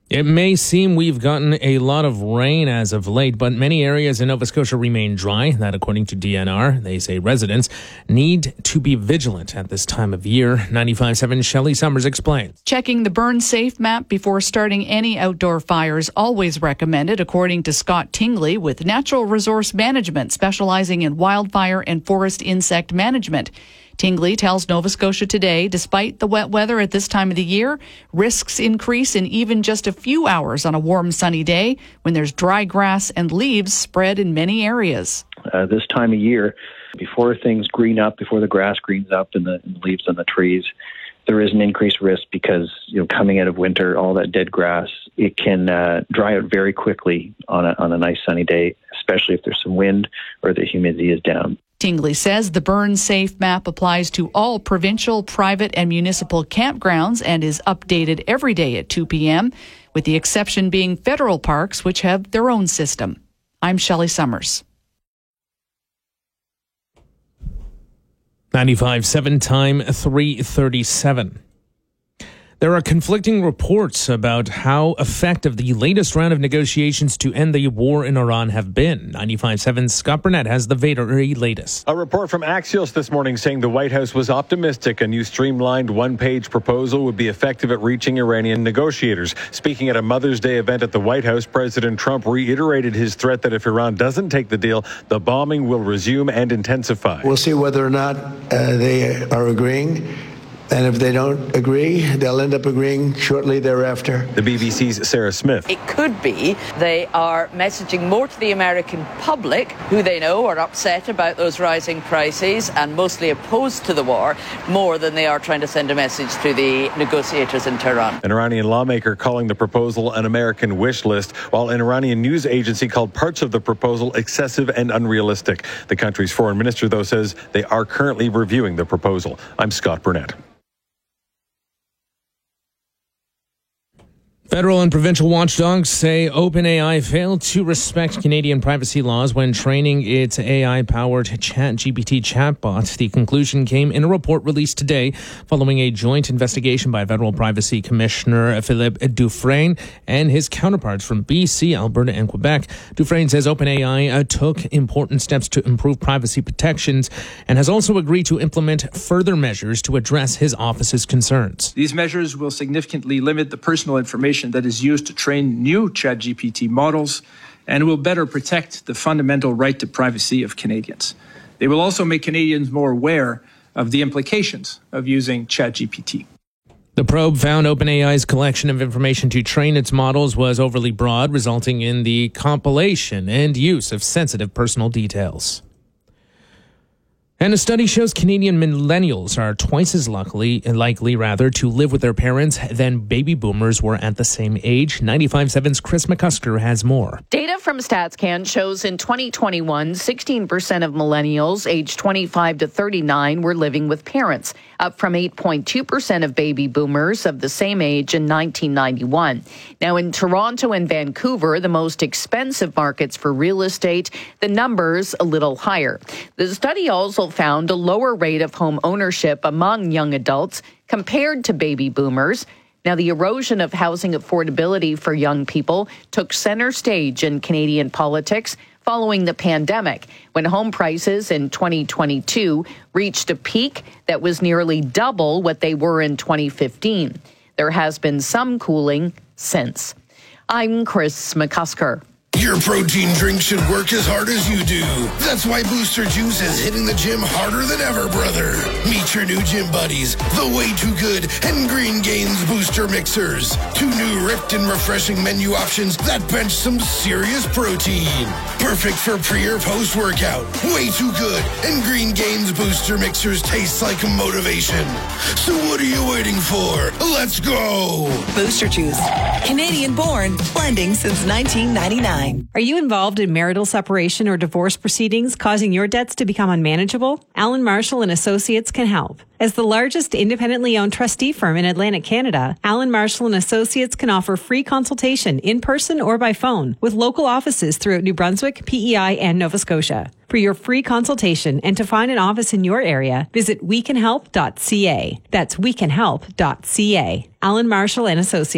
It may seem we've gotten a lot of rain as of late, but many areas in Nova Scotia remain dry. That according to DNR. They say residents need to be vigilant at this time of year. 95.7 Shelley Summers explains. Checking the Burn Safe map before starting any outdoor fires always recommended, according to Scott Tingley with Natural Resource Management, specializing in wildfire and forest insect management. Tingley tells Nova Scotia Today, despite the wet weather at this time of the year, risks increase in even just a few hours on a warm, sunny day when there's dry grass and leaves spread in many areas. This time of year, before things green up, before the grass greens up and the leaves on the trees, there is an increased risk because, coming out of winter, all that dead grass, it can dry out very quickly on a nice sunny day, especially if there's some wind or the humidity is down. Tingley says the Burn Safe map applies to all provincial, private, and municipal campgrounds and is updated every day at 2 p.m., with the exception being federal parks, which have their own system. I'm Shelley Summers. 95.7 time 3:37. There are conflicting reports about how effective the latest round of negotiations to end the war in Iran have been. 95.7 Scott Burnett has the very latest. A report from Axios this morning saying the White House was optimistic a new streamlined one-page proposal would be effective at reaching Iranian negotiators. Speaking at a Mother's Day event at the White House, President Trump reiterated his threat that if Iran doesn't take the deal, the bombing will resume and intensify. We'll see whether or not they are agreeing. And if they don't agree, they'll end up agreeing shortly thereafter. The BBC's Sarah Smith. It could be they are messaging more to the American public, who they know are upset about those rising prices and mostly opposed to the war, more than they are trying to send a message to the negotiators in Tehran. An Iranian lawmaker calling the proposal an American wish list, while an Iranian news agency called parts of the proposal excessive and unrealistic. The country's foreign minister, though, says they are currently reviewing the proposal. I'm Scott Burnett. Federal and provincial watchdogs say OpenAI failed to respect Canadian privacy laws when training its AI-powered ChatGPT chatbot. The conclusion came in a report released today following a joint investigation by Federal Privacy Commissioner Philippe Dufresne and his counterparts from BC, Alberta, and Quebec. Dufresne says OpenAI took important steps to improve privacy protections and has also agreed to implement further measures to address his office's concerns. These measures will significantly limit the personal information that is used to train new ChatGPT models and will better protect the fundamental right to privacy of Canadians. They will also make Canadians more aware of the implications of using ChatGPT. The probe found OpenAI's collection of information to train its models was overly broad, resulting in the compilation and use of sensitive personal details. And a study shows Canadian millennials are twice as likely to live with their parents than baby boomers were at the same age. 95.7's Chris McCusker has more. Data from StatsCan shows in 2021, 16% of millennials aged 25 to 39 were living with parents, up from 8.2% of baby boomers of the same age in 1991. Now, in Toronto and Vancouver, the most expensive markets for real estate, the number's a little higher. The study also found a lower rate of home ownership among young adults compared to baby boomers. Now, the erosion of housing affordability for young people took center stage in Canadian politics following the pandemic, when home prices in 2022 reached a peak that was nearly double what they were in 2015. There has been some cooling since. I'm Chris McCusker. Your protein drink should work as hard as you do. That's why Booster Juice is hitting the gym harder than ever, brother. Meet your new gym buddies, the Way Too Good and Green Gains Booster Mixers. Two new ripped and refreshing menu options that bench some serious protein. Perfect for pre or post workout. Way Too Good and Green Gains Booster Mixers taste like motivation. So what are you waiting for? Let's go! Booster Juice. Canadian born, blending since 1999. Are you involved in marital separation or divorce proceedings causing your debts to become unmanageable? Allen Marshall and Associates can help. As the largest independently owned trustee firm in Atlantic Canada, Allen Marshall and Associates can offer free consultation in person or by phone with local offices throughout New Brunswick, PEI, and Nova Scotia. For your free consultation and to find an office in your area, visit wecanhelp.ca. That's wecanhelp.ca. Allen Marshall and Associates.